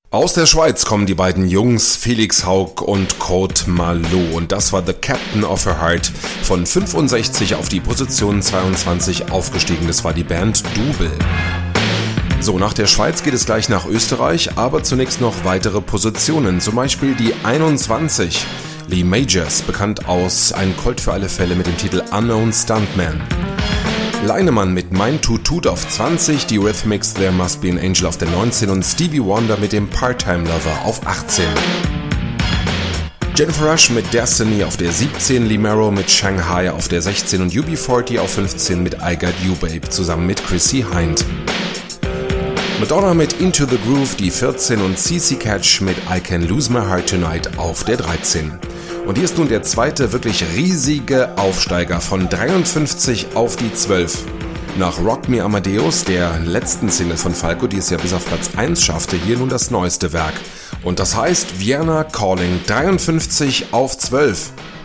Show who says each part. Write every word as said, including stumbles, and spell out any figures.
Speaker 1: Aus der Schweiz kommen die beiden Jungs Felix Haug und Kurt Malo und das war The Captain of Her Heart, von fünfundsechzig auf die Position zweiundzwanzig aufgestiegen, das war die Band Double. So, nach der Schweiz geht es gleich nach Österreich, aber zunächst noch weitere Positionen, zum Beispiel die einundzwanzig. Lee Majors, bekannt aus Ein Colt für alle Fälle mit dem Titel Unknown Stuntman. Leinemann mit Mein Toot Toot auf zwanzig, die Rhythmics There Must Be an Angel auf der neunzehn und Stevie Wonder mit dem Part-Time Lover auf achtzehn. Jennifer Rush mit Destiny auf der siebzehn, Lee Marrow mit Shanghai auf der sechzehn und U B vierzig auf fünfzehn mit I Got You Babe zusammen mit Chrissy Hind. Madonna mit Into the Groove die vierzehn und C C Catch mit I Can Lose My Heart Tonight auf der dreizehn. Und hier ist nun der zweite wirklich riesige Aufsteiger von dreiundfünfzig auf die zwölf. Nach Rock Me Amadeus, der letzten Single von Falco, die es ja bis auf Platz eins schaffte, hier nun das neueste Werk. Und das heißt Vienna Calling, dreiundfünfzig auf zwölf.